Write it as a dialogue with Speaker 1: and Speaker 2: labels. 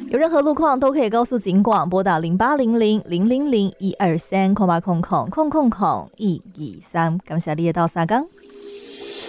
Speaker 1: 有任何路况都可以告诉警广，拨打0800-000-123 0800-000-123，感谢你的到沙冈。